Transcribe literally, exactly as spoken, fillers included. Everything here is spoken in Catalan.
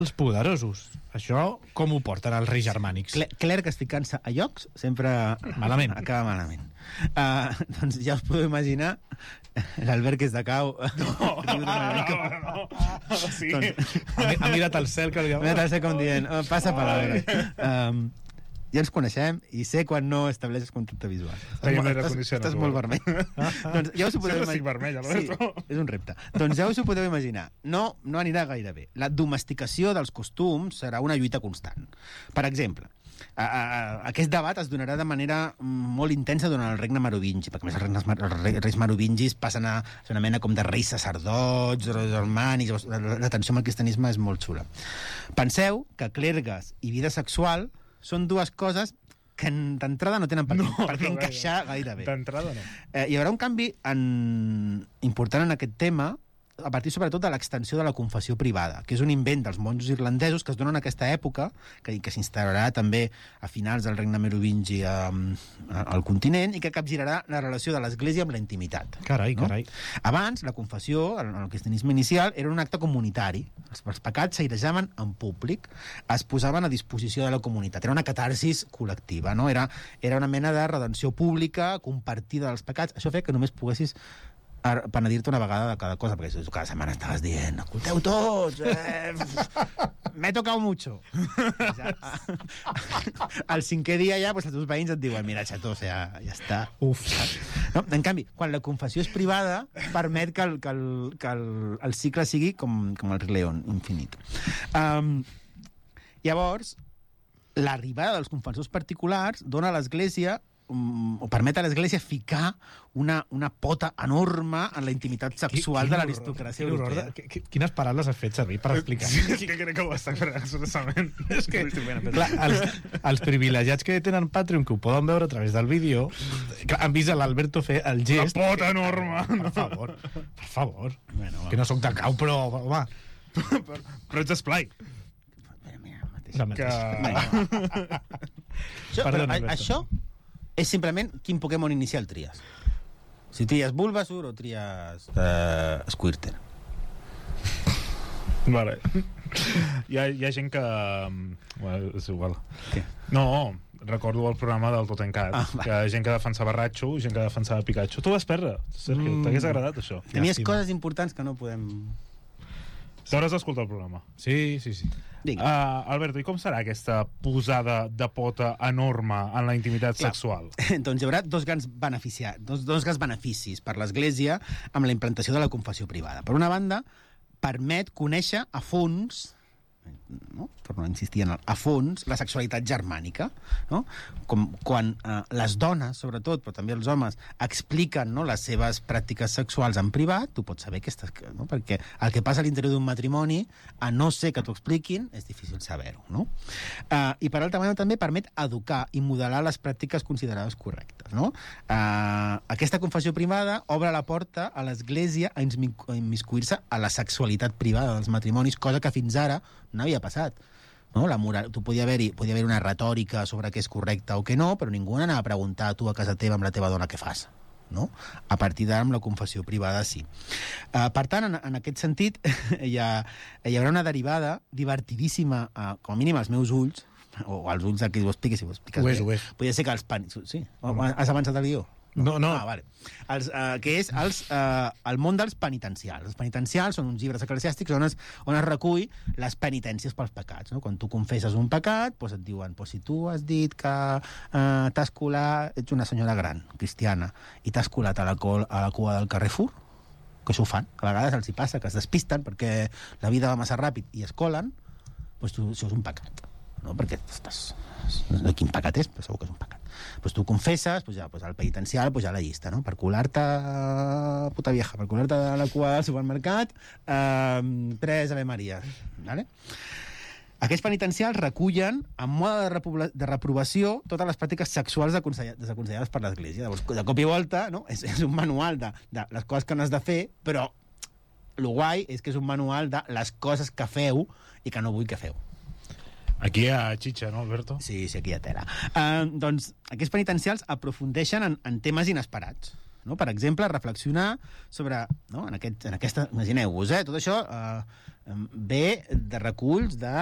els poderosos. Això com ho porten els reis germànics? Cle clergues ficant-se a llocs sempre malament. Acaba malament. Uh, doncs ja us podeu imaginar l'Albert, que és de cau. No, no, no, no. Sí. Doncs, ha mirat al cel, que li... ha mirat al cel com dient, oh, passa palabra. Um, ja ens coneixem i sé quan no estableixes contacte visual. Feia Estàs, estàs, estàs molt vermell. doncs ja us ho podeu Sempre estic vermell, Alberto. Sí, és un repte. Doncs ja us ho podeu imaginar. No, no anirà gaire bé. La domesticació dels costums serà una lluita constant. Per exemple, a, a, a, aquest debat es donarà de manera molt intensa durant el regne merovingi, perquè a més els, regnes, els reis merovingis passen a ser una mena com de reis sacerdots, germànics, l'atenció al cristianisme és molt xula. Penseu que clergues i vida sexual són dues coses que d'entrada no tenen per, no, per què no encaixar gaire bé. D'entrada no. Eh, hi haurà un canvi en... important en aquest tema a partir sobretot de l'extensió de la confessió privada, que és un invent dels monjos irlandesos que es donen en aquesta època, que, que s'instal·larà també a finals del regne merovingi a, a, al continent, i que capgirarà la relació de l'Església amb la intimitat. Carai, no? carai. Abans, la confessió, en el cristianisme inicial, era un acte comunitari. Els, els pecats s'airejaven en públic, es posaven a disposició de la comunitat. Era una catarsis col·lectiva, no? Era, era una mena de redenció pública, compartida dels pecats. Això feia que només poguessis a penedir-te una vegada de cada cosa, perquè cada setmana estaves dient, escolteu tots, eh, m'he tocado mucho. Al cinquè dia ja, pues, els teus veïns et diuen, mira, xato, o sea, ja està. Uf. No? En canvi, quan la confessió és privada, permet que el, que el, que el, el cicle sigui com, com el Rei León, infinit. Um, llavors, l'arribada dels confessors particulars dona a l'Església o permet a l'Església ficar una, una pota enorme en la intimitat sexual Quin, de l'aristocràcia europea. De, quines paraules has fet servir per explicar? Sí, és que crec que ho està fent expressament. És que, clar, els, els privilegiats que tenen Patreon, que ho poden veure a través del vídeo, han vist l'Alberto fer el gest... La pota enorme! Per favor, per favor. Bueno, que no sóc de cau, però, home... però, però ets esplai. Mira, mateix. Que... això, Perdona, però, això és simplement quin Pokémon inicial tries. Si tries Bulbasaur o tries uh, Squirtle. Vale. Hi ha, hi ha gent que... Bueno, és igual. Què? No, recordo el programa del Totencat, Ah, que gent que defensava Ratxo, gent que defensava Pikachu. Tu vas perdre, Sergio, mm. t'hagués agradat això. Tenies Llàstima. coses importants que no podem... T'hauràs d'escoltar el programa. Sí, sí, sí. Vinga. Uh, Alberto, i com serà aquesta posada de pota enorme en la intimitat Clar. sexual? Doncs hi haurà dos grans, beneficia... dos, dos grans beneficis per l'Església amb la implantació de la confessió privada. Per una banda, permet conèixer a fons, no? torno a insistir en el, a fons, la sexualitat germànica, no? Com quan eh, les dones, sobretot, però també els homes, expliquen, no, les seves pràctiques sexuals en privat, tu pots saber que estàs... No? Perquè el que passa a l'interior d'un matrimoni, a no ser que t'ho expliquin, és difícil saber-ho, no? Uh, I per altra banda també permet educar i modelar les pràctiques considerades correctes, no? Uh, aquesta confessió privada obre la porta a l'Església a immiscuir-se a la sexualitat privada dels matrimonis, cosa que fins ara no havia passat. No? La moral, tu podia haver-hi podia haver una retòrica sobre què és correcte o què no, però ningú anava a preguntar a tu a casa teva amb la teva dona què fas. No? A partir d'ara, amb la confessió privada, sí. Uh, per tant, en, en aquest sentit, hi, ha, hi haurà una derivada divertidíssima, uh, com a mínim als meus ulls, o als ulls del que ho expliqui, si ho expliques Ho bé. és, ho és. Podria ser que els pan... Sí? Has avançat el guió? No, no. Ah, vale. Els, uh, que és els, uh, el món dels penitencials. Els penitencials són uns llibres eclesiàstics on es, on es recull les penitències pels pecats. No? Quan tu confesses un pecat, doncs et diuen, doncs, si tu has dit que uh, t'has colat, ets una senyora gran, cristiana, i t'has colat a la, col, a la cua del Carrefour, que això ho fan, a vegades els hi passa, que es despisten perquè la vida va massa ràpid i es colen, doncs tu, això és un pecat. No? Perquè estàs... No sé quin pecat és, però segur que és un pecat. Pues tu confesses, pues ja, pues al penitencial, pues ja la llista, no? Per colar-te, puta vieja, per colar-te a la cua del supermercat, eh, tres Ave Maria, ¿vale? Aquests penitencials recullen, en mode de, repobla- de reprovació, totes les pràctiques sexuals desaconsellades per l'Església. Llavors, de cop i volta, no? És, és un manual de, de les coses que no has de fer, però lo guai és que és un manual de les coses que feu i que no vull que feu. Aquí hi ha xitxa, no, Alberto? Sí, sí, aquí hi ha tela. Uh, doncs aquests penitencials aprofundeixen en, en temes inesperats. no? Per exemple, reflexionar sobre... No? En, aquest, en aquesta... Imagineu-vos, eh? Tot això eh, ve de reculls de